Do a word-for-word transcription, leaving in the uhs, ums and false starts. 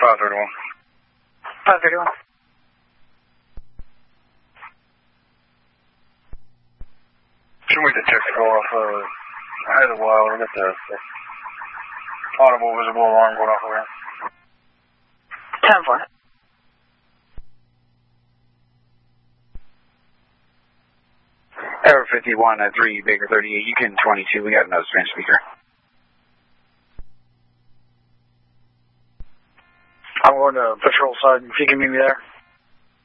five thirty-one. five thirty-one. Should we get the text go off? Uh, I had a while to get the, the audible visible alarm going off over here. ten four. Error fifty-one at three, Baker thirty-eight, you can twenty-two, we got another Spanish speaker. I'm going to patrol side, if you can meet me there.